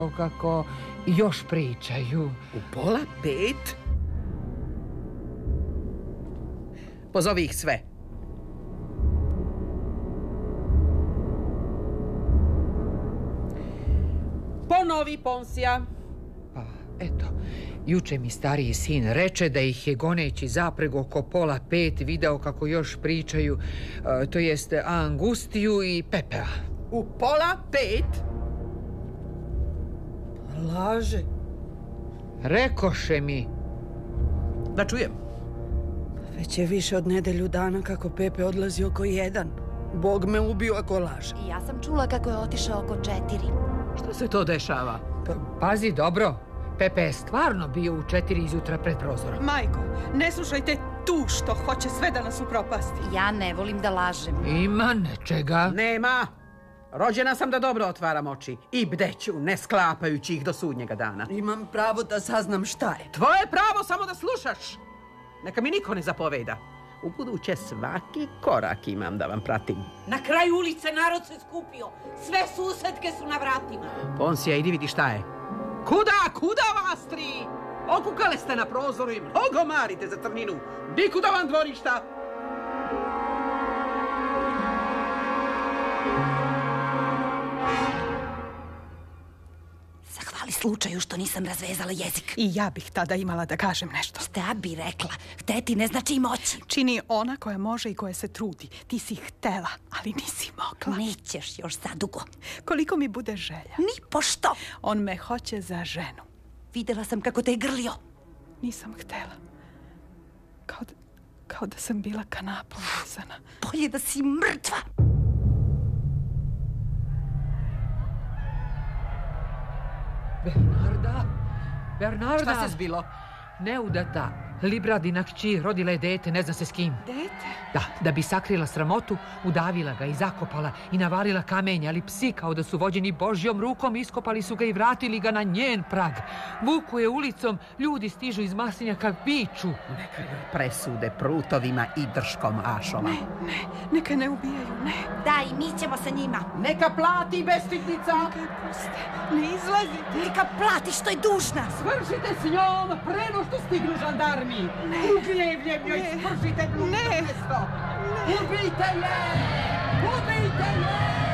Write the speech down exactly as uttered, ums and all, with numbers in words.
kako još pričaju. U pola pet? Pozovi ih sve. Ponovi, Ponsija. Pa, eto, juče mi stariji sin reče da ih je goneći zapregu oko pola pet video kako još pričaju, uh, to jest Angustiju i Pepea. U pola pet? Laže. Rekoše mi. Da čujem. Već je više od nedelju dana kako Pepe odlazi oko jedan. Bog me ubio ako laže. I ja sam čula kako je otišao oko četiri. Što se to dešava? Pa, pazi dobro, Pepe je stvarno bio u četiri izjutra pred prozorom. Majko, ne slušajte tu što hoće sve da nas upropasti. Ja ne volim da lažem. Ima nečega. Nema. Rođena sam da dobro otvaram oči i bdeću, ne sklapajući ih do sudnjega dana. Imam pravo da saznam šta je. Tvoje pravo samo da slušaš. Neka mi niko ne zapoveda. U buduće svaki korak imam da vam pratim. Na kraju ulice narod se skupio. Sve susedke su na vratima. Ponsija, idi vidi šta je. Kuda, kuda vas tri? Okukale ste na prozoru i mnogo marite za crninu. Nikuda vam dvorišta. Zahvali slučaju što nisam razvezala jezik. I ja bih tada imala da kažem nešto. Šta bi rekla? Hteti ne znači moći. Čini ona koja može i koja se trudi. Ti si htela, ali nisi mogla. Nećeš još zadugo. Koliko mi bude želja. Ni pošto. On me hoće za ženu. Videla sam kako te je grlio. Nisam htela. Kao da, kao da sam bila kanapom vezana. Bolje da si mrtva. Bernarda? Bernarda? Šta se zbilo? Neudata, libradina kći, rodila je dete, ne zna se s kim. Dete? Da, da bi sakrila sramotu, udavila ga i zakopala i navalila kamenje, ali psi kao da su vođeni Božjom rukom iskopali su ga i vratili ga na njen prag. Vuku je ulicom, ljudi stižu iz maslinjaka, viču. Neka joj presude prutovima i drškom ašova. Ne, ne, neka ne ubijaju, ne. Daj, mi ćemo sa njima. Neka plati, bestidnica! Neka je puste, ne izlazite. Neka plati što je dužna. Svršite s njom preno što stignu žandarmi. Ugljevljem joj spržite bludno mesto. Ubijte je! Ubijte je!